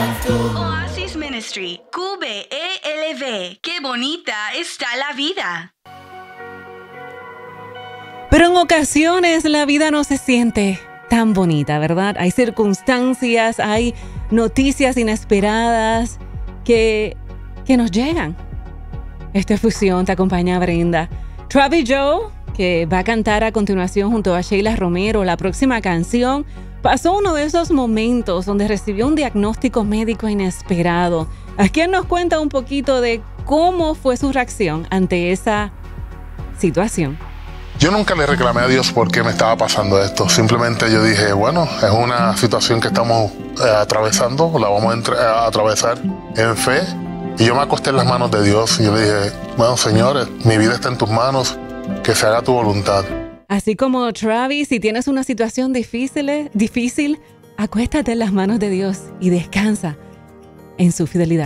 Oasis Ministry, QBELV. Qué bonita está la vida. Pero en ocasiones la vida no se siente tan bonita, ¿verdad? Hay circunstancias, hay noticias inesperadas que nos llegan. Esta fusión te acompaña Brenda. Travis Joe, que va a cantar a continuación junto a Sheila Romero la próxima canción, pasó uno de esos momentos donde recibió un diagnóstico médico inesperado. Aquí nos cuenta un poquito de cómo fue su reacción ante esa situación. Yo nunca le reclamé a Dios por qué me estaba pasando esto. Simplemente yo dije, bueno, es una situación que estamos atravesando, la vamos a atravesar en fe. Y yo me acosté en las manos de Dios y yo le dije, bueno, Señor, mi vida está en tus manos, que se haga tu voluntad. Así como Travis, si tienes una situación difícil, acuéstate en las manos de Dios y descansa en su fidelidad.